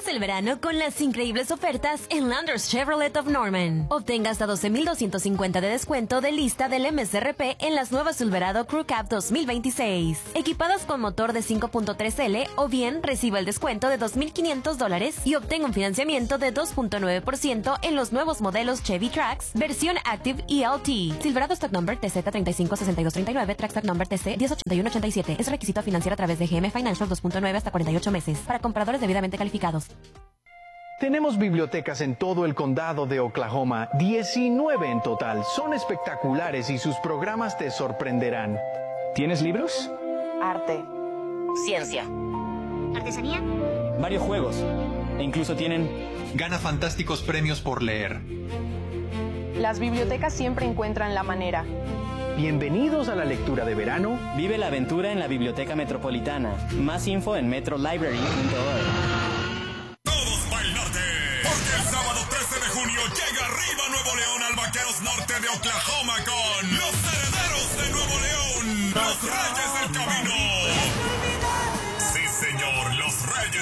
Disfruta el verano con las increíbles ofertas en Landers Chevrolet of Norman. Obtenga hasta $12,250 de descuento de lista del MSRP en las nuevas Silverado Crew Cab 2026. Equipadas con motor de 5.3L o bien reciba el descuento de $2,500 y obtenga un financiamiento de 2.9% en los nuevos modelos Chevy Trax, versión Active ELT. Silverado Stock Number TZ356239, Trax Stock Number TC 108187. Es requisito financiar a través de GM Financial 2.9 hasta 48 meses. Para compradores debidamente calificados. Tenemos bibliotecas en todo el condado de Oklahoma, 19 en total. Son espectaculares y sus programas te sorprenderán. ¿Tienes libros? Arte. Ciencia. ¿Artesanía? Varios juegos. E incluso tienen... Gana fantásticos premios por leer. Las bibliotecas siempre encuentran la manera. Bienvenidos a la lectura de verano. Vive la aventura en la Biblioteca Metropolitana. Más info en metrolibrary.org. Todos para el norte, porque el sábado 13 de junio llega arriba Nuevo León al Vaqueros Norte de Oklahoma con los Herederos de Nuevo León, los Reyes del Camino.